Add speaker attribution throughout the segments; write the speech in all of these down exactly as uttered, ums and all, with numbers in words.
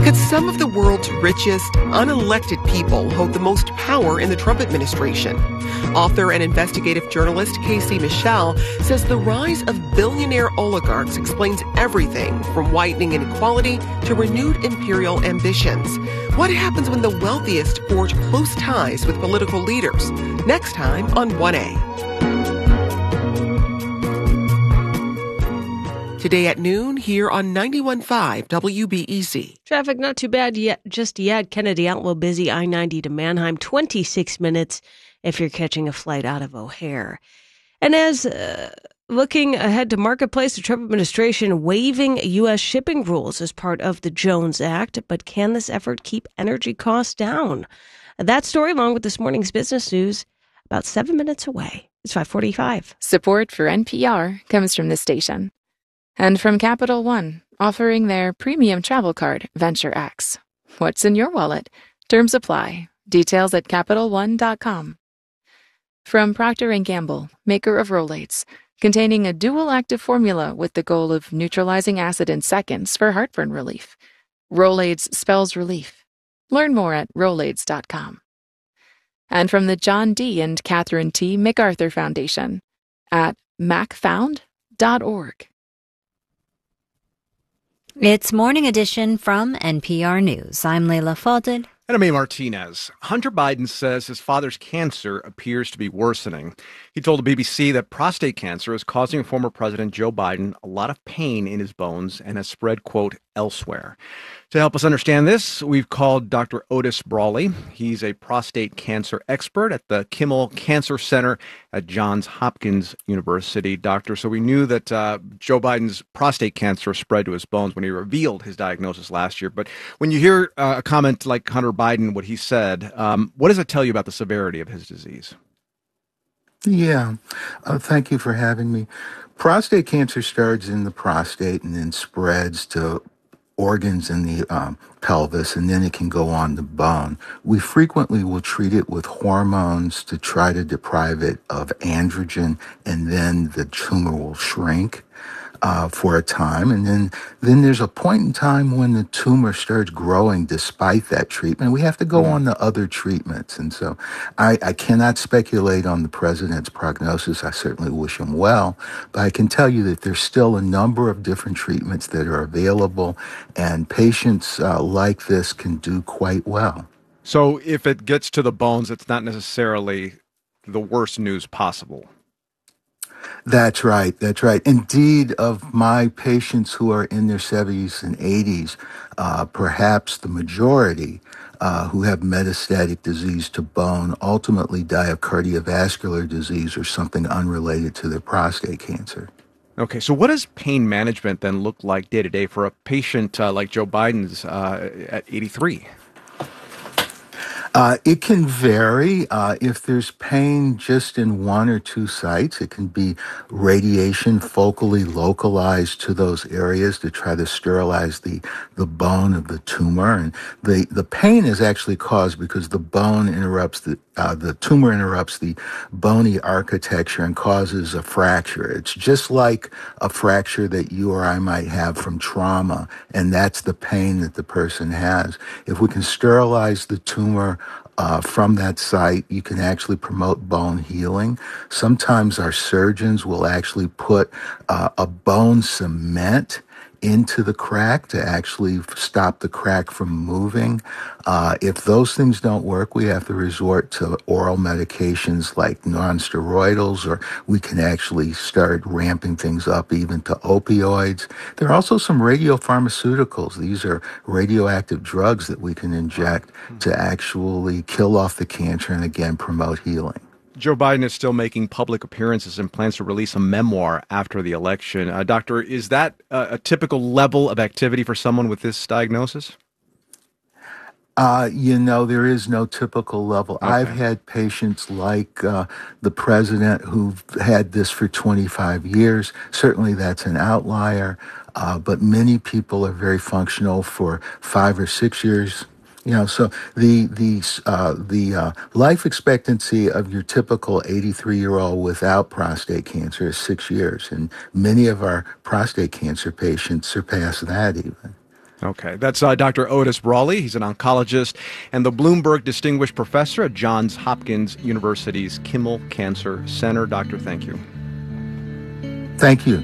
Speaker 1: Because some of the world's richest, unelected people hold the most power in the Trump administration. Author and investigative journalist Casey Michel says the rise of billionaire oligarchs explains everything from widening inequality to renewed imperial ambitions. What happens when the wealthiest forge close ties with political leaders? Next time on one A. Today at noon here on ninety-one point five W B E Z.
Speaker 2: Traffic not too bad yet, just yet. Kennedy Outlaw busy, I ninety to Mannheim, twenty-six minutes if you're catching a flight out of O'Hare. And as uh, looking ahead to Marketplace, the Trump administration waiving U S shipping rules as part of the Jones Act. But can this effort keep energy costs down? That story, along with this morning's business news, about seven minutes away. It's five forty-five.
Speaker 3: Support for N P R comes from this station. And from Capital One, offering their premium travel card, Venture X. What's in your wallet? Terms apply. Details at Capital One dot com. From Procter and Gamble, maker of Rolaids, containing a dual active formula with the goal of neutralizing acid in seconds for heartburn relief. Rolaids spells relief. Learn more at Rolaids dot com. And from the John D. and Catherine T. MacArthur Foundation at mac found dot org.
Speaker 4: It's Morning Edition from N P R News. I'm Leila Fadel.
Speaker 5: And I'm A. Martinez. Hunter Biden says his father's cancer appears to be worsening. He told the B B C that prostate cancer is causing former President Joe Biden a lot of pain in his bones and has spread, quote, elsewhere. To help us understand this, we've called Doctor Otis Brawley. He's a prostate cancer expert at the Kimmel Cancer Center at Johns Hopkins University. Doctor, so we knew that uh, Joe Biden's prostate cancer spread to his bones when he revealed his diagnosis last year. But when you hear uh, a comment like Hunter Biden, what he said, um, what does it tell you about the severity of his disease?
Speaker 6: Yeah, uh, thank you for having me. Prostate cancer starts in the prostate and then spreads to organs in the um, pelvis, and then it can go on the bone. We frequently will treat it with hormones to try to deprive it of androgen, and then the tumor will shrink uh, for a time. And then, then there's a point in time when the tumor starts growing despite that treatment. We have to go on to other treatments. And so I, I cannot speculate on the president's prognosis. I certainly wish him well, but I can tell you that there's still a number of different treatments that are available, and patients uh, like this can do quite well.
Speaker 5: So if it gets to the bones, it's not necessarily the worst news possible.
Speaker 6: That's right. That's right. Indeed, of my patients who are in their seventies and eighties, uh, perhaps the majority uh, who have metastatic disease to bone ultimately die of cardiovascular disease or something unrelated to their prostate cancer.
Speaker 5: Okay, so what does pain management then look like day to day for a patient uh, like Joe Biden's uh, at eighty-three?
Speaker 6: Uh, it can vary. Uh, if there's pain just in one or two sites, it can be radiation focally localized to those areas to try to sterilize the, the bone of the tumor. And the, the pain is actually caused because the bone interrupts the, uh, the tumor interrupts the bony architecture and causes a fracture. It's just like a fracture that you or I might have from trauma, and that's the pain that the person has. If we can sterilize the tumor Uh, from that site, you can actually promote bone healing. Sometimes our surgeons will actually put uh, a bone cement into the crack to actually stop the crack from moving. Uh, if those things don't work, we have to resort to oral medications like non-steroidals, or we can actually start ramping things up even to opioids. There are also some radiopharmaceuticals. These are radioactive drugs that we can inject to actually kill off the cancer and again promote healing.
Speaker 5: Joe Biden is still making public appearances and plans to release a memoir after the election. Uh, doctor, is that a, a typical level of activity for someone with this diagnosis?
Speaker 6: Uh, you know, there is no typical level.
Speaker 5: Okay.
Speaker 6: I've had patients like uh, the president who've had this for twenty-five years. Certainly that's an outlier, uh, but many people are very functional for five or six years. You know, so the the uh, the uh, life expectancy of your typical eighty-three-year-old without prostate cancer is six years, and many of our prostate cancer patients surpass that even.
Speaker 5: Okay, that's uh, Doctor Otis Brawley. He's an oncologist and the Bloomberg Distinguished Professor at Johns Hopkins University's Kimmel Cancer Center. Doctor, thank you.
Speaker 6: Thank you.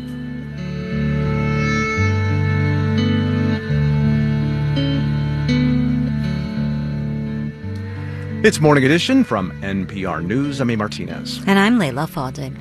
Speaker 5: It's Morning Edition from N P R News. I'm A. Martinez.
Speaker 4: And I'm Layla Faldin.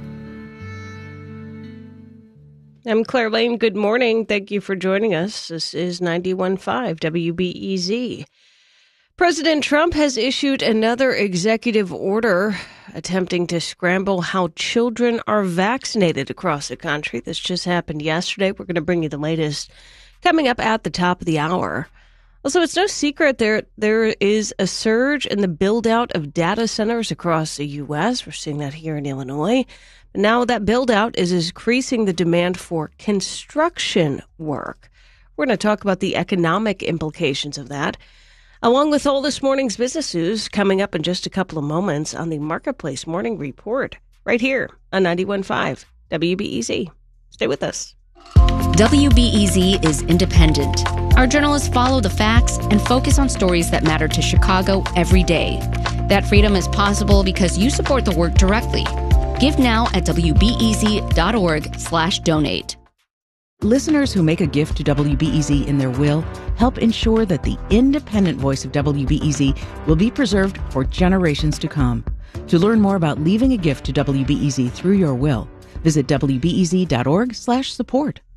Speaker 2: I'm Claire Lane. Good morning. Thank you for joining us. This is ninety-one point five W B E Z. President Trump has issued another executive order attempting to scramble how children are vaccinated across the country. This just happened yesterday. We're going to bring you the latest coming up at the top of the hour. Also, it's no secret there there is a surge in the build-out of data centers across the U S. We're seeing that here in Illinois. Now that build-out is increasing the demand for construction work. We're going to talk about the economic implications of that, along with all this morning's business news coming up in just a couple of moments on the Marketplace Morning Report, right here on ninety-one point five W B E Z. Stay with us.
Speaker 7: W B E Z is independent. Our journalists follow the facts and focus on stories that matter to Chicago every day. That freedom is possible because you support the work directly. Give now at wbez.org slash donate.
Speaker 8: Listeners who make a gift to W B E Z in their will help ensure that the independent voice of W B E Z will be preserved for generations to come. To learn more about leaving a gift to W B E Z through your will, visit wbez.org slash support.